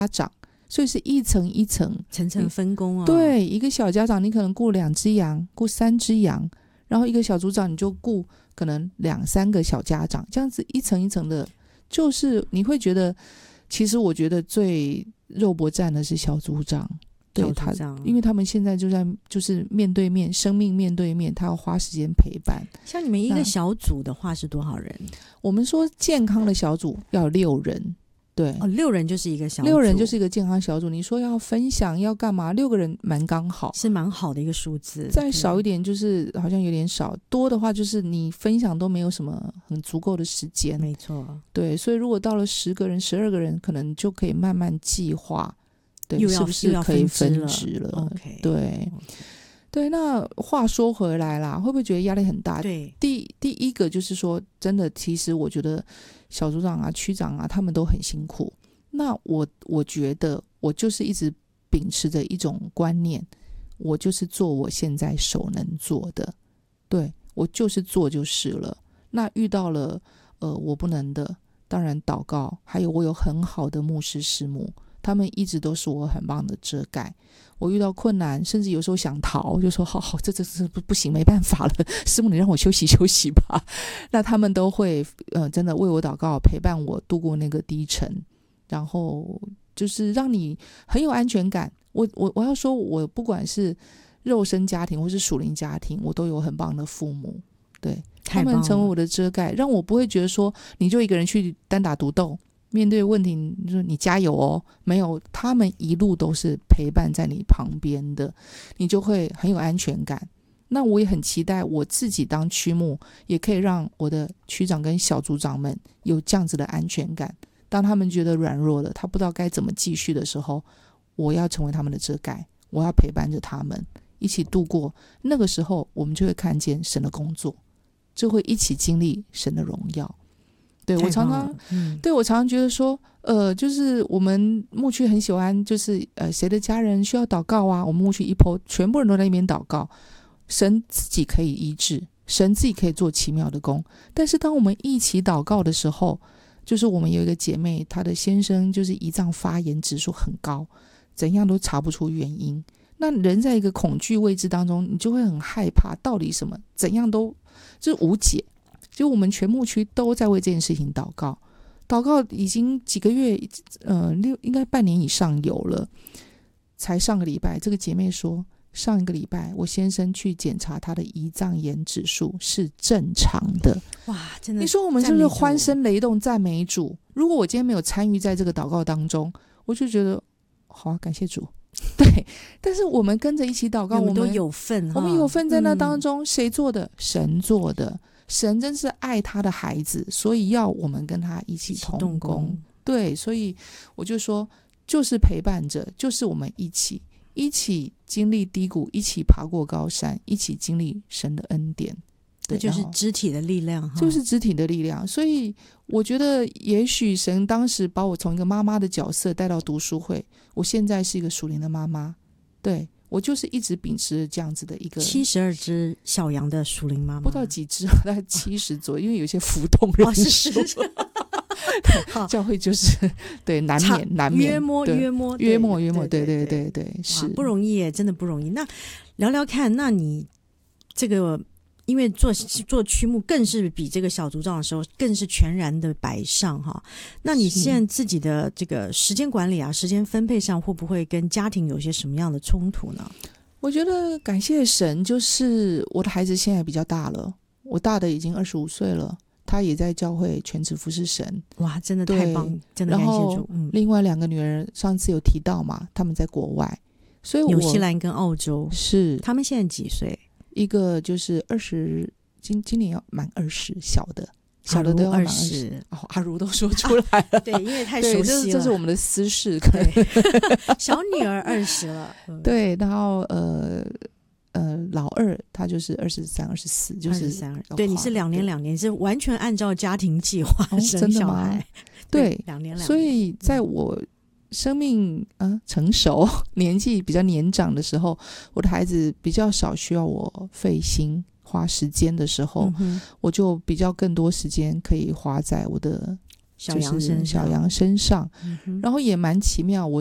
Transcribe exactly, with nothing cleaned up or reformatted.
长，所以是一层一层层层分工啊。 对，一个小家长你可能雇两只羊，雇三只羊，然后一个小组长你就雇可能两三个小家长，这样子一层一层的，就是你会觉得，其实我觉得最肉搏战的是小组长。对他，因为他们现在就在就是面对面，生命面对面，他要花时间陪伴。 像你们一个小组的话是多少人？ 我们说健康的小组要六人，对， 哦，六人就是一个小组， 六人就是一个健康小组。你说要分享要干嘛？六个人蛮刚好， 是蛮好的一个数字。 再少一点就是好像有点少，多的话就是你分享都没有什么很足够的时间。 没错， 对，所以如果到了十个人、十二个人，可能就可以慢慢计划。对， 又要是不是可以分支了？ okay, 对 okay. 对。那话说回来啦，会不会觉得压力很大？ 对， 第第一个就是说，真的，其实我觉得小组长啊、区长啊，他们都很辛苦。那我我觉得我就是一直秉持着一种观念，我就是做我现在手能做的，对，我就是做就是了。那遇到了呃我不能的，当然祷告，还有我有很好的牧师师母。他们一直都是我很棒的遮盖。我遇到困难，甚至有时候想逃，就说好好，这这这不不行，没办法了，师母你让我休息休息吧。那他们都会呃真的为我祷告，陪伴我度过那个低沉，然后就是让你很有安全感。我我我要说，我不管是肉身家庭或是属灵家庭，我都有很棒的父母，对，他们成为我的遮盖，让我不会觉得说你就一个人去单打独斗。面对问题你说你加油哦，没有，他们一路都是陪伴在你旁边的，你就会很有安全感。那我也很期待我自己当区牧，也可以让我的区长跟小组长们有这样子的安全感。当他们觉得软弱了，他不知道该怎么继续的时候，我要成为他们的遮盖，我要陪伴着他们一起度过。那个时候我们就会看见神的工作，就会一起经历神的荣耀。对，我常常、嗯、对我常常觉得说呃，就是我们牧区很喜欢就是呃，谁的家人需要祷告啊，我们牧区一 po 全部人都在那边祷告，神自己可以医治，神自己可以做奇妙的工。但是当我们一起祷告的时候，就是我们有一个姐妹，她的先生就是胰脏发炎指数很高，怎样都查不出原因。那人在一个恐惧位置当中，你就会很害怕，到底什么怎样都就是无解。就我们全牧区都在为这件事情祷告，祷告已经几个月，呃，六应该半年以上有了。才上个礼拜，这个姐妹说，上一个礼拜我先生去检查他的胰脏炎指数是正常的。 哇，真的！ 你说我们是不是欢声雷动赞美主？如果我今天没有参与在这个祷告当中，我就觉得好啊，感谢主。对，但是我们跟着一起祷告， 我们都有份， 我们有份在那当中。嗯、谁做的？神做的。神真是爱他的孩子，所以要我们跟他一起同工。对，所以我就说，就是陪伴着，就是我们一起一起经历低谷，一起爬过高山，一起经历神的恩典。 这就是肢体的力量， 就是肢体的力量。所以我觉得，也许神当时把我从一个妈妈的角色带到读书会，我现在是一个属灵的妈妈。对。我就是一直秉持这样子的一个七十二只小羊的属灵妈妈， 不到几只，大概七十左右，因为有些浮动人数。哦、是是教会就是对难免难免约摸约摸约摸约摸，对对对 对, 对，是不容易耶，真的不容易。那聊聊看，那你这个。因为做做区牧更是比这个小组长的时候更是全然的摆上哈。那你现在自己的这个时间管理啊，时间分配上会不会跟家庭有些什么样的冲突呢？ 我觉得感谢神，就是我的孩子现在比较大了，我大的已经二十五岁了，他也在教会全职服侍神。 哇，真的太棒，真的感谢主。 嗯、另外两个女儿上次有提到嘛，他们在国外，所以我纽西兰跟澳洲是他们现在几岁？ 一个就是二十，今今年要满二十，小的小的都要满二十，哦，阿如都说出来了， 啊、对，因为太熟悉了， 这是这是我们的私事。 小女儿二十了， 嗯、对，然后呃呃，老二他就是二十三、二十四，就是二十三，对，你是两年两年，是完全按照家庭计划生小孩， 哦、对， 两年两年。 所以在我生命啊成熟、年纪比较年长的时候，我的孩子比较少需要我费心花时间的时候，嗯、我就比较更多时间可以花在我的小杨就是身上小杨身上， 嗯哼然后也蛮奇妙。我